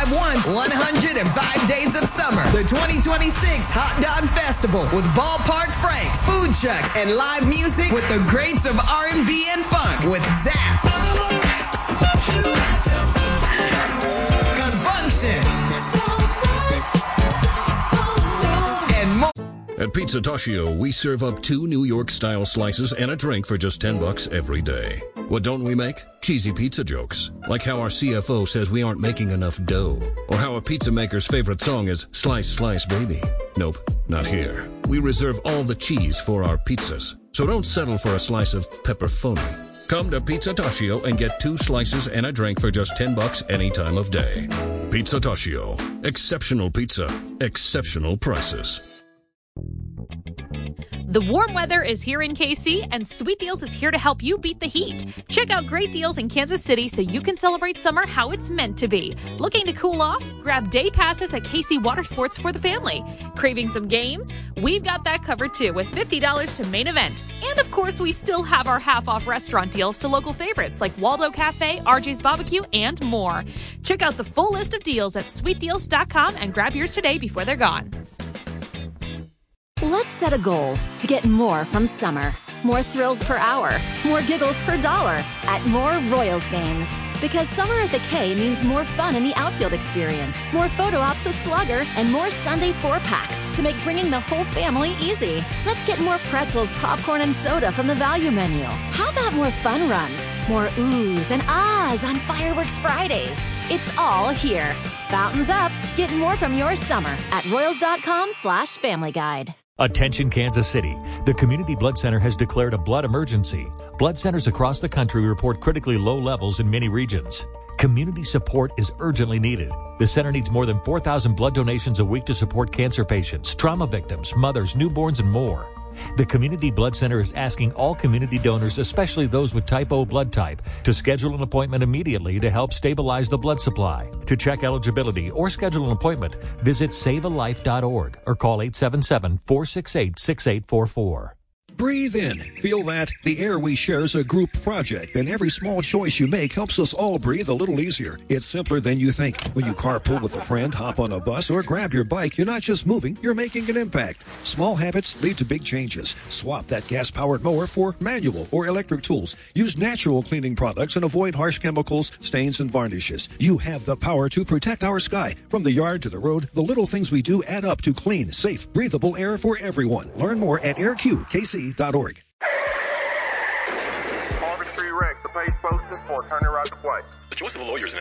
Drive 1's 105 Days of Summer, the 2026 Hot Dog Festival with Ballpark Franks, food trucks, and live music with the greats of R&B and funk with Zap, Confunction, and more. At Pizza Toshio, we serve up 2 New York-style slices and a drink for just $10 every day. What don't we make? Cheesy pizza jokes. Like how our CFO says we aren't making enough dough. Or how a pizza maker's favorite song is Slice, Slice, Baby. Nope, not here. We reserve all the cheese for our pizzas. So don't settle for a slice of pepperoni. Come to Pizza Toshio and get 2 slices and a drink for just $10 any time of day. Pizza Toshio. Exceptional pizza. Exceptional prices. The warm weather is here in KC, and Sweet Deals is here to help you beat the heat. Check out great deals in Kansas City so you can celebrate summer how it's meant to be. Looking to cool off? Grab day passes at KC Water Sports for the family. Craving some games? We've got that covered too with $50 to main event. And of course, we still have our half-off restaurant deals to local favorites like Waldo Cafe, RJ's Barbecue, and more. Check out the full list of deals at sweetdeals.com and grab yours today before they're gone. Let's set a goal to get more from summer. More thrills per hour, more giggles per dollar at more Royals games. Because summer at the K means more fun in the outfield experience, more photo ops with Slugger, and more Sunday 4-packs to make bringing the whole family easy. Let's get more pretzels, popcorn, and soda from the value menu. How about more fun runs, more oohs and ahs on Fireworks Fridays? It's all here. Fountains up. Get more from your summer at royals.com/family guide. Attention Kansas City. The Community Blood Center has declared a blood emergency. Blood centers across the country report critically low levels in many regions. Community support is urgently needed. The center needs more than 4,000 blood donations a week to support cancer patients, trauma victims, mothers, newborns, and more. The Community Blood Center is asking all community donors, especially those with type O blood type, to schedule an appointment immediately to help stabilize the blood supply. To check eligibility or schedule an appointment, visit savealife.org or call 877-468-6844. Breathe in. Feel that? The air we share is a group project, and every small choice you make helps us all breathe a little easier. It's simpler than you think. When you carpool with a friend, hop on a bus, or grab your bike, you're not just moving, you're making an impact. Small habits lead to big changes. Swap that gas-powered mower for manual or electric tools. Use natural cleaning products and avoid harsh chemicals, stains, and varnishes. You have the power to protect our sky. From the yard to the road, the little things we do add up to clean, safe, breathable air for everyone. Learn more at airqkc.org. Harvard Street Rex, the page posted for turning right to play. The choice of a lawyer is an